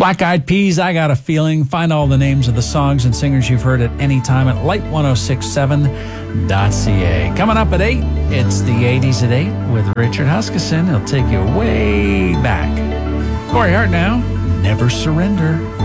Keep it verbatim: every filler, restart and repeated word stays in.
Black Eyed Peas, I Got a Feeling. Find all the names of the songs and singers you've heard at any time at light ten sixty-seven dot c a. Coming up at eight, it's the eighties at eight with Richard Huskisson. He'll take you way back. Corey Hart now, Never Surrender.